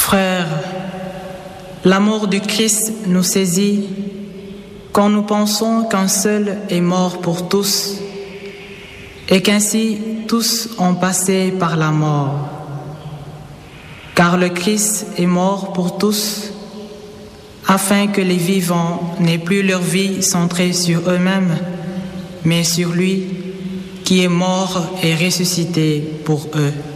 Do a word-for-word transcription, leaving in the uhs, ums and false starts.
Frères, l'amour du Christ nous saisit quand nous pensons qu'un seul est mort pour tous et qu'ainsi tous ont passé par la mort. Car le Christ est mort pour tous, afin que les vivants n'aient plus leur vie centrée sur eux-mêmes, mais sur lui qui est mort et ressuscité pour eux.